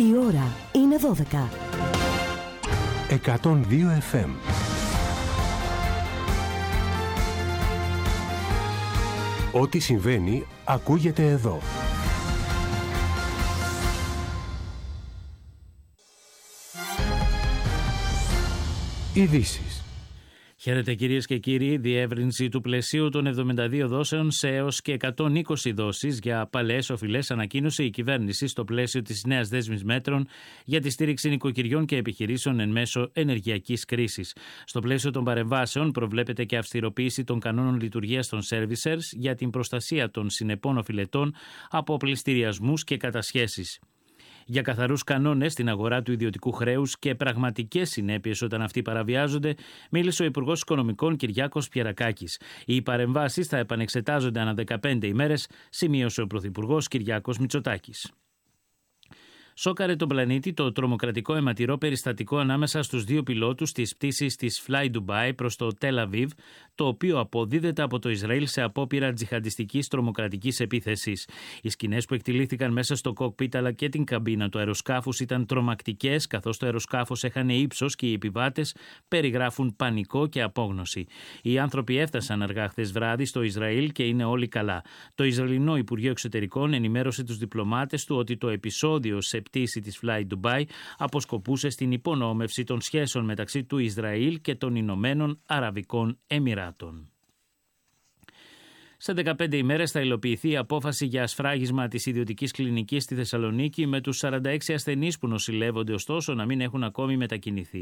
Η ώρα είναι 12. 102 FM. Ό,τι συμβαίνει ακούγεται εδώ. Ειδήσεις. Χαίρετε κυρίες και κύριοι. Διεύρυνση του πλαισίου των 72 δόσεων σε έως και 120 δόσεις για παλαιές οφειλές ανακοίνωσε η κυβέρνηση στο πλαίσιο της νέας δέσμης μέτρων για τη στήριξη νοικοκυριών και επιχειρήσεων εν μέσω ενεργειακής κρίσης. Στο πλαίσιο των παρεμβάσεων προβλέπεται και αυστηροποίηση των κανόνων λειτουργίας των servicers για την προστασία των συνεπών οφειλετών από πληστηριασμούς και κατασχέσεις. Για καθαρούς κανόνες στην αγορά του ιδιωτικού χρέους και πραγματικές συνέπειες όταν αυτοί παραβιάζονται, μίλησε ο Υπουργός Οικονομικών Κυριάκος Πιερακάκης. Οι παρεμβάσεις θα επανεξετάζονται ανά 15 ημέρες, σημείωσε ο Πρωθυπουργός Κυριάκος Μητσοτάκης. Σόκαρε τον πλανήτη το τρομοκρατικό αιματηρό περιστατικό ανάμεσα στους δύο πιλότους της πτήσης της Fly Dubai προς το Τελ Αβίβ, το οποίο αποδίδεται από το Ισραήλ σε απόπειρα τζιχαντιστικής τρομοκρατικής επίθεσης. Οι σκηνές που εκτυλίχθηκαν μέσα στο κόκπιτ αλλά και την καμπίνα του αεροσκάφους ήταν τρομακτικές, καθώς το αεροσκάφος έχανε ύψος και οι επιβάτες περιγράφουν πανικό και απόγνωση. Οι άνθρωποι έφτασαν αργά χθες βράδυ στο Ισραήλ και είναι όλοι καλά. Το Ισραηλινό Υπουργείο Εξωτερικών ενημέρωσε τους διπλωμάτες του ότι το επεισόδιο σε πτήση της Fly Dubai αποσκοπούσε στην υπονόμευση των σχέσεων μεταξύ του Ισραήλ και των Ηνωμένων Αραβικών Εμιράτων. Σε 15 ημέρες θα υλοποιηθεί η απόφαση για ασφράγισμα της ιδιωτικής κλινικής στη Θεσσαλονίκη, με τους 46 ασθενείς που νοσηλεύονται ωστόσο να μην έχουν ακόμη μετακινηθεί.